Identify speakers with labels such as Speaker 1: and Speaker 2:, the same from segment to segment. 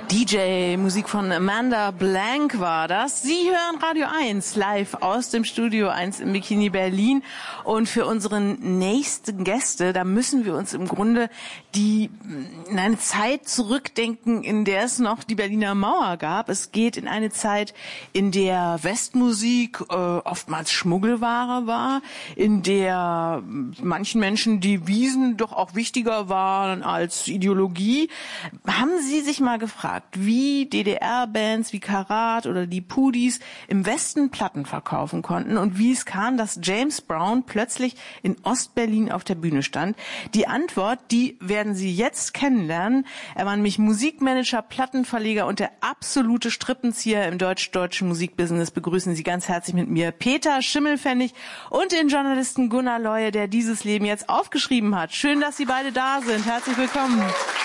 Speaker 1: DJ-Musik von Amanda Blank war das. Sie hören Radio 1 live aus dem Studio 1 im Bikini Berlin. Und für unseren nächsten Gäste, da müssen wir uns im Grunde in eine Zeit zurückdenken, in der es noch die Berliner Mauer gab. Es geht in eine Zeit, in der Westmusik oftmals Schmuggelware war, in der manchen Menschen die Wiesen doch auch wichtiger waren als Ideologie. Haben Sie sich mal gefragt, wie DDR-Bands wie Karat oder die Pudis im Westen Platten verkaufen konnten und wie es kam, dass James Brown plötzlich in Ostberlin auf der Bühne stand? Die Antwort, die werden Sie jetzt kennenlernen. Er war nämlich Musikmanager, Plattenverleger und der absolute Strippenzieher im deutsch-deutschen Musikbusiness. Begrüßen Sie ganz herzlich mit mir Peter Schimmelpfennig und den Journalisten Gunnar Leue, der dieses Leben jetzt aufgeschrieben hat. Schön, dass Sie beide da sind. Herzlich willkommen.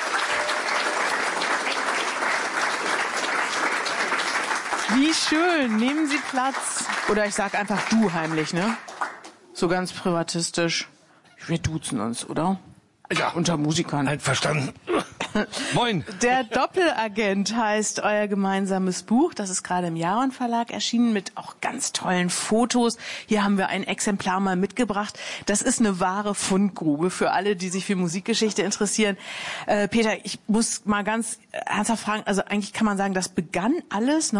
Speaker 1: Wie schön. Nehmen Sie Platz. Oder ich sag einfach du heimlich, ne? So ganz privatistisch. Wir duzen uns, oder?
Speaker 2: Ja.
Speaker 1: Unter Musikern.
Speaker 2: Einverstanden. Moin.
Speaker 1: Der Doppelagent heißt euer gemeinsames Buch. Das ist gerade im Jaron Verlag erschienen mit auch ganz tollen Fotos. Hier haben wir ein Exemplar mal mitgebracht. Das ist eine wahre Fundgrube für alle, die sich für Musikgeschichte interessieren. Peter, ich muss mal ganz ernsthaft fragen, also eigentlich kann man sagen, das begann alles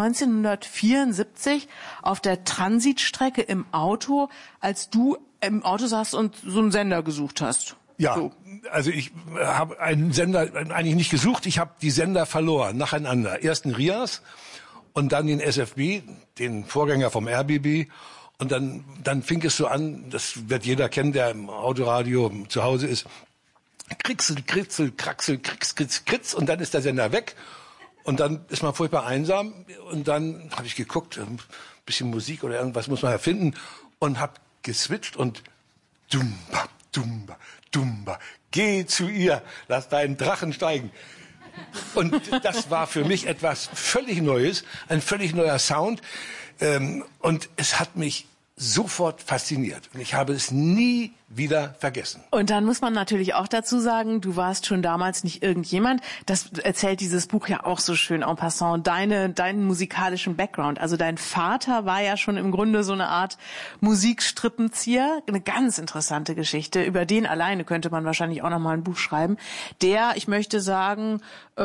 Speaker 1: 1974 auf der Transitstrecke im Auto, als du im Auto saßt und so einen Sender gesucht hast.
Speaker 2: Ja,
Speaker 1: so.
Speaker 2: Also ich habe einen Sender eigentlich nicht gesucht, ich habe die Sender verloren, nacheinander. Erst den RIAS und dann den SFB, den Vorgänger vom RBB. Und dann fing es so an, das wird jeder kennen, der im Autoradio zu Hause ist. Kricksel, kritzel, kraxel, krix, kritz, kritz. Und dann ist der Sender weg. Und dann ist man furchtbar einsam. Und dann habe ich geguckt, ein bisschen Musik oder irgendwas muss man erfinden. Und habe geswitcht und dumba, dumba, dumba, geh zu ihr, lass deinen Drachen steigen. Und das war für mich etwas völlig Neues, ein völlig neuer Sound. Und es hat mich sofort fasziniert. Und ich habe es nie wieder vergessen.
Speaker 1: Und dann muss man natürlich auch dazu sagen, du warst schon damals nicht irgendjemand. Das erzählt dieses Buch ja auch so schön en passant. Deinen musikalischen Background. Also dein Vater war ja schon im Grunde so eine Art Musikstrippenzieher. Eine ganz interessante Geschichte. Über den alleine könnte man wahrscheinlich auch noch mal ein Buch schreiben. Der, ich möchte sagen,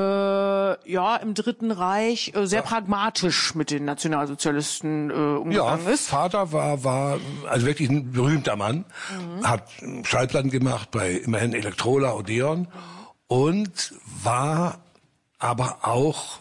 Speaker 1: im Dritten Reich sehr pragmatisch mit den Nationalsozialisten umgegangen ist.
Speaker 2: Vater war also wirklich ein berühmter Mann. Hat Schallplatten gemacht bei immerhin Elektrola, Odeon und war aber auch,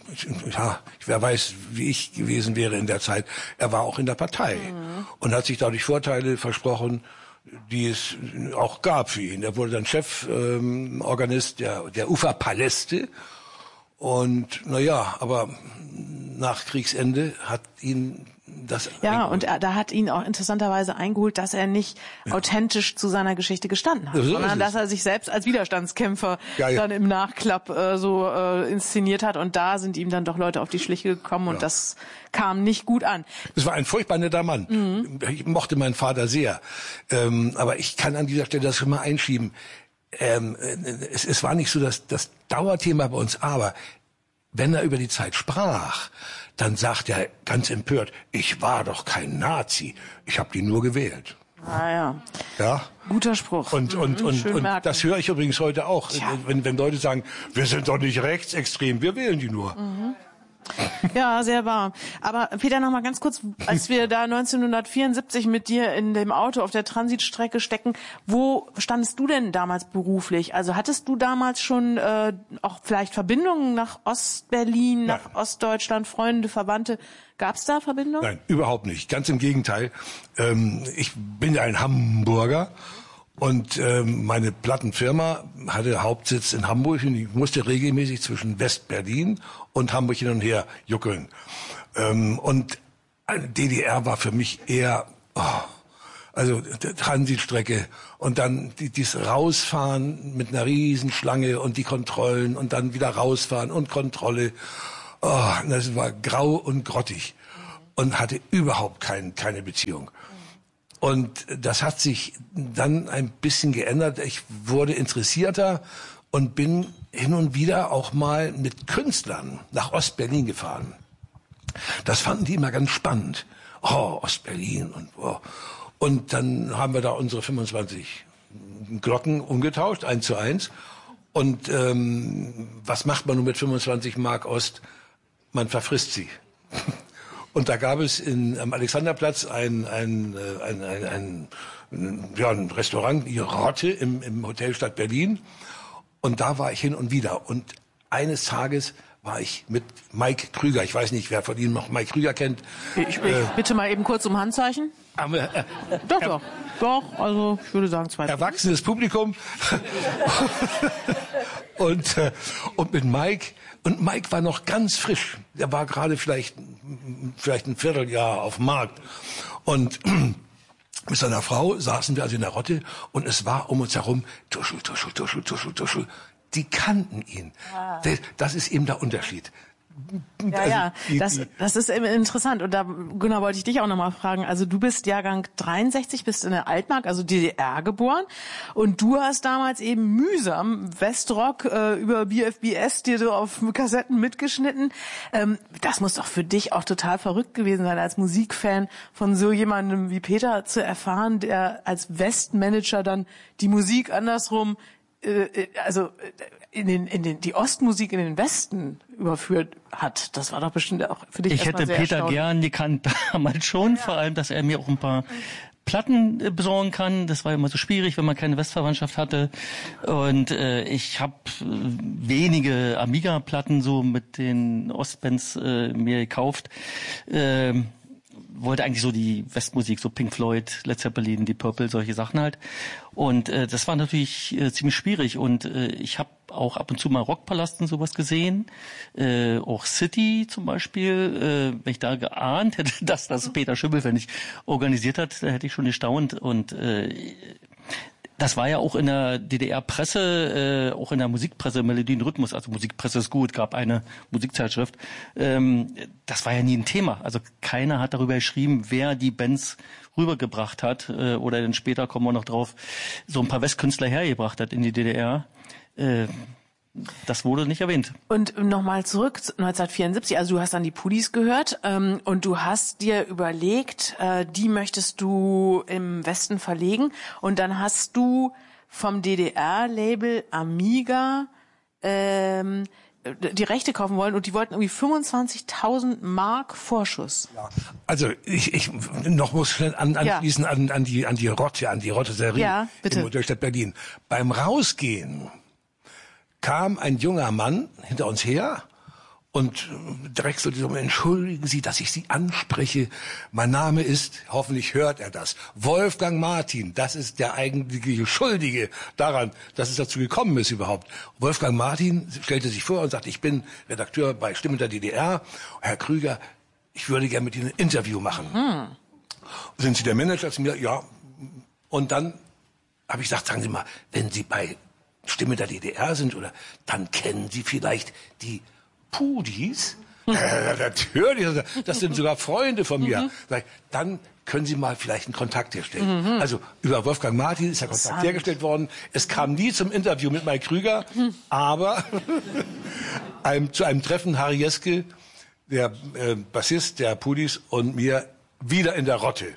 Speaker 2: wer weiß, wie ich gewesen wäre in der Zeit, er war auch in der Partei und hat sich dadurch Vorteile versprochen, die es auch gab für ihn. Er wurde dann Cheforganist der Uferpaläste und aber nach Kriegsende hat ihn das eingeholt.
Speaker 1: Und da hat ihn auch interessanterweise eingeholt, dass er nicht authentisch zu seiner Geschichte gestanden hat, sondern dass er sich selbst als Widerstandskämpfer dann im Nachklapp inszeniert hat. Und da sind ihm dann doch Leute auf die Schliche gekommen und das kam nicht gut an.
Speaker 2: Es war ein furchtbar netter Mann. Ich mochte meinen Vater sehr. Aber ich kann an dieser Stelle das schon mal einschieben. Es war nicht so das Dauerthema bei uns, aber wenn er über die Zeit sprach, dann sagt er ganz empört, ich war doch kein Nazi, ich habe die nur gewählt.
Speaker 1: Ja. Guter Spruch.
Speaker 2: Und das höre ich übrigens heute auch, wenn Leute sagen, wir sind doch nicht rechtsextrem, wir wählen die nur.
Speaker 1: Ja, sehr wahr. Aber Peter, noch mal ganz kurz, als wir da 1974 mit dir in dem Auto auf der Transitstrecke stecken, wo standest du denn damals beruflich? Also hattest du damals schon auch vielleicht Verbindungen nach Ostberlin, nach Ostdeutschland, Freunde, Verwandte? Gab es da Verbindungen?
Speaker 2: Nein, überhaupt nicht. Ganz im Gegenteil. Ich bin ja ein Hamburger. Und meine Plattenfirma hatte Hauptsitz in Hamburg und ich musste regelmäßig zwischen West-Berlin und Hamburg hin und her juckeln. Und DDR war für mich eher, also Transitstrecke und dann dies Rausfahren mit einer Riesenschlange und die Kontrollen und dann wieder rausfahren und Kontrolle. Das war grau und grottig und hatte überhaupt keine Beziehung. Und das hat sich dann ein bisschen geändert. Ich wurde interessierter und bin hin und wieder auch mal mit Künstlern nach Ostberlin gefahren. Das fanden die immer ganz spannend. Oh, Ostberlin und oh. Und dann haben wir da unsere 25 Glocken umgetauscht, 1:1. Und was macht man nun mit 25 Mark Ost? Man verfrisst sie. Und da gab es am Alexanderplatz ein Restaurant, die Rotte im Hotel Stadt Berlin. Und da war ich hin und wieder. Und eines Tages war ich mit Mike Krüger. Ich weiß nicht, wer von Ihnen noch Mike Krüger kennt.
Speaker 1: Ich bitte mal eben kurz um Handzeichen. Doch, also ich würde sagen 2.
Speaker 2: Erwachsenes Publikum. und mit Mike. Und Mike war noch ganz frisch. Der war gerade vielleicht ein Vierteljahr auf dem Markt. Und mit seiner Frau saßen wir also in der Rotte und es war um uns herum Tuschel, Tuschel, Tuschel, Tuschel, Tuschel. Die kannten ihn. Ah. Das ist eben der Unterschied.
Speaker 1: Ja, das ist interessant. Und da, Gunnar, wollte ich dich auch nochmal fragen. Also du bist Jahrgang 63, bist in der Altmark, also DDR geboren. Und du hast damals eben mühsam Westrock über BFBS dir so auf Kassetten mitgeschnitten. Das muss doch für dich auch total verrückt gewesen sein, als Musikfan von so jemandem wie Peter zu erfahren, der als Westmanager dann die Musik andersrum die Ostmusik in den Westen überführt hat. Das war doch bestimmt auch für dich erstmal sehr erstaunlich.
Speaker 3: Ich hätte Peter gern gekannt damals schon, vor allem, dass er mir auch ein paar Platten besorgen kann. Das war immer so schwierig, wenn man keine Westverwandtschaft hatte. Und ich habe wenige Amiga-Platten so mit den Ostbands mir gekauft. Wollte eigentlich so die Westmusik, so Pink Floyd, Led Zeppelin, Deep Purple, solche Sachen halt. Und das war natürlich ziemlich schwierig. Und ich habe auch ab und zu mal Rockpalast und sowas gesehen. Auch City zum Beispiel. Wenn ich da geahnt hätte, dass das Peter Schimmelfennig organisiert hat, da hätte ich schon gestaunt. Und das war ja auch in der DDR-Presse, auch in der Musikpresse, Melodie und Rhythmus, also Musikpresse ist gut, gab eine Musikzeitschrift. Das war ja nie ein Thema. Also keiner hat darüber geschrieben, wer die Bands rübergebracht hat oder dann später, kommen wir noch drauf, so ein paar Westkünstler hergebracht hat in die DDR. Das wurde nicht erwähnt.
Speaker 1: Und nochmal zurück, 1974, also du hast dann die Pudis gehört und du hast dir überlegt, die möchtest du im Westen verlegen und dann hast du vom DDR-Label Amiga die Rechte kaufen wollen und die wollten irgendwie 25.000 Mark Vorschuss. Ja.
Speaker 2: Also ich noch muss schnell anschließen an die Rotte-Serie im Hotelstadt Berlin. Beim Rausgehen kam ein junger Mann hinter uns her und direkt so, entschuldigen Sie, dass ich Sie anspreche. Mein Name ist, hoffentlich hört er das, Wolfgang Martin. Das ist der eigentliche Schuldige daran, dass es dazu gekommen ist überhaupt. Wolfgang Martin stellte sich vor und sagte, ich bin Redakteur bei Stimmen der DDR. Herr Krüger, ich würde gerne mit Ihnen ein Interview machen. Sind Sie der Manager? Zu mir, ja. Und dann habe ich gesagt, sagen Sie mal, wenn Sie bei Stimme der DDR sind, oder dann kennen Sie vielleicht die Pudis? Natürlich, das sind sogar Freunde von mir. Dann können Sie mal vielleicht einen Kontakt herstellen. Also über Wolfgang Martin ist der Kontakt hergestellt worden. Es kam nie zum Interview mit Mike Krüger, aber zu einem Treffen Harry Jeske, der Bassist der Pudis, und mir wieder in der Rotte.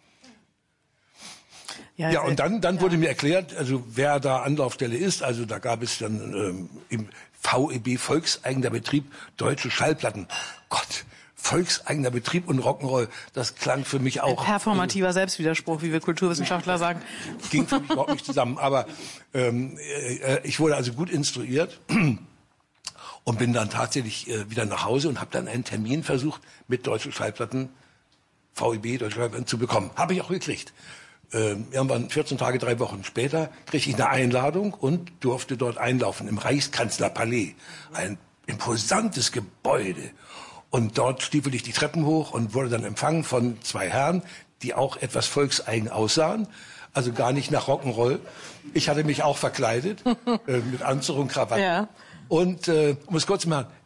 Speaker 2: Ja, und dann wurde mir erklärt, also wer da Anlaufstelle ist. Also da gab es dann im VEB, Volkseigener Betrieb, Deutsche Schallplatten. Gott, volkseigener Betrieb und Rock'n'Roll, das klang für mich auch...
Speaker 1: Performativer Selbstwiderspruch, wie wir Kulturwissenschaftler sagen.
Speaker 2: Ging für mich überhaupt nicht zusammen. Aber ich wurde also gut instruiert und bin dann tatsächlich wieder nach Hause und habe dann einen Termin versucht, mit Deutsche Schallplatten, VEB, Deutsche Schallplatten zu bekommen. Habe ich auch gekriegt. Irgendwann 14 Tage, 3 Wochen später kriegte ich eine Einladung und durfte dort einlaufen im Reichskanzlerpalais. Ein imposantes Gebäude. Und dort stiefel ich die Treppen hoch und wurde dann empfangen von 2 Herren, die auch etwas volkseigen aussahen. Also gar nicht nach Rock'n'Roll. Ich hatte mich auch verkleidet, mit Anzug und Krawatte. Ja. Und um es kurz zu machen,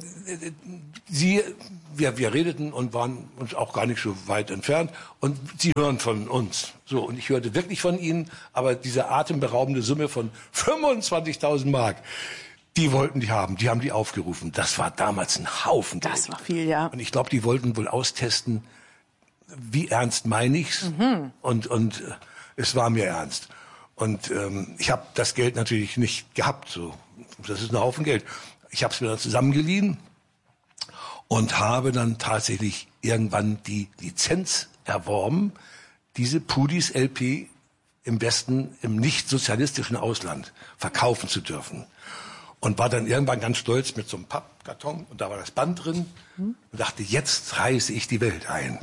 Speaker 2: wir redeten und waren uns auch gar nicht so weit entfernt und sie hören von uns. So, und ich hörte wirklich von ihnen, aber diese atemberaubende Summe von 25.000 Mark, Die wollten die haben, die haben die aufgerufen. Das war damals ein Haufen Geld.
Speaker 1: Das war viel, ja.
Speaker 2: Und ich glaube, die wollten wohl austesten, wie ernst meine ich's? Und es war mir ernst. Und ich habe das Geld natürlich nicht gehabt. So, das ist ein Haufen Geld. Ich habe es mir dann zusammengeliehen und habe dann tatsächlich irgendwann die Lizenz erworben, diese Pudis LP im Westen, im nicht sozialistischen Ausland verkaufen zu dürfen. Und war dann irgendwann ganz stolz mit so einem Pappkarton und da war das Band drin und dachte, jetzt reiße ich die Welt ein.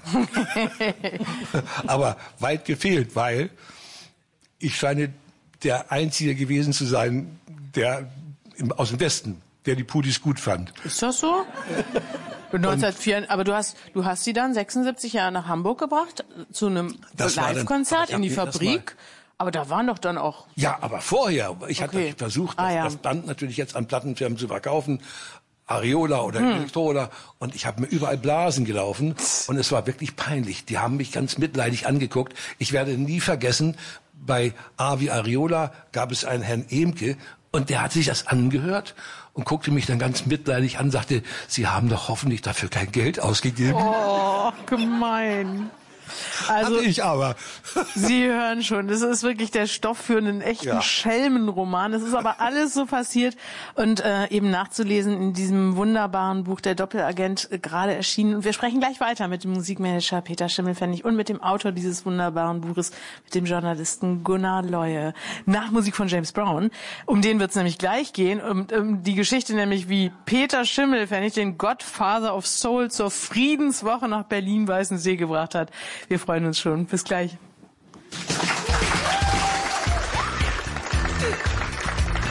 Speaker 2: Aber weit gefehlt, weil ich scheine der Einzige gewesen zu sein, der aus dem Westen, der die Pudis gut fand.
Speaker 1: Ist das so? 1904, aber du hast sie dann 76 Jahre nach Hamburg gebracht zu einem Live-Konzert in die Fabrik. Aber da waren doch dann auch...
Speaker 2: Ja, aber vorher. Ich hatte versucht, das Band natürlich jetzt an Plattenfirmen zu verkaufen. Ariola oder Elektrola. Und ich habe mir überall Blasen gelaufen. Und es war wirklich peinlich. Die haben mich ganz mitleidig angeguckt. Ich werde nie vergessen, bei A wie Ariola gab es einen Herrn Ehmke. Und der hat sich das angehört und guckte mich dann ganz mitleidig an, sagte, Sie haben doch hoffentlich dafür kein Geld ausgegeben.
Speaker 1: Oh, gemein. Also,
Speaker 2: hatte ich aber.
Speaker 1: Sie hören schon, das ist wirklich der Stoff für einen echten Schelmenroman. Das ist aber alles so passiert und eben nachzulesen in diesem wunderbaren Buch Der Doppelagent, gerade erschienen. Und wir sprechen gleich weiter mit dem Musikmanager Peter Schimmelpfennig und mit dem Autor dieses wunderbaren Buches, mit dem Journalisten Gunnar Leue. Nach Musik von James Brown. Um den wird es nämlich gleich gehen. Um die Geschichte nämlich, wie Peter Schimmelpfennig den Godfather of Soul zur Friedenswoche nach Berlin-Weißensee gebracht hat. Wir freuen uns schon. Bis gleich.